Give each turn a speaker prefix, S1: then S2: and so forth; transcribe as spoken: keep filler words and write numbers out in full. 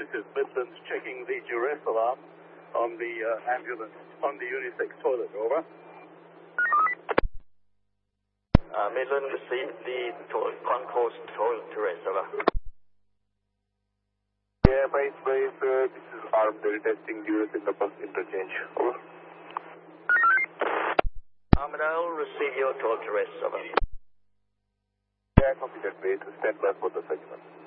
S1: this is Midlands checking the duress alarm on the uh, ambulance, on the unisex toilet, over.
S2: Uh, Midland received the to- concourse toilet duress, over.
S3: Yeah, base, base, uh, this is armed testing duress in the bus interchange, over.
S2: Armadale, receive your toilet duress, over.
S3: Yeah, copy that base, stand by for the segment.